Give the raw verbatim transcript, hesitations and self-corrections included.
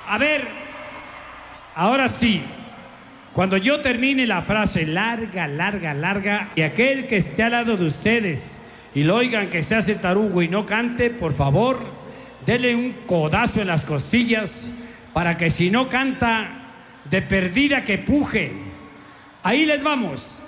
A ver, ahora sí, cuando yo termine la frase larga, larga, larga, y aquel que esté al lado de ustedes y lo oigan que se hace tarugo y no cante, por favor, denle un codazo en las costillas para que si no canta, de perdida que puje. Ahí les vamos.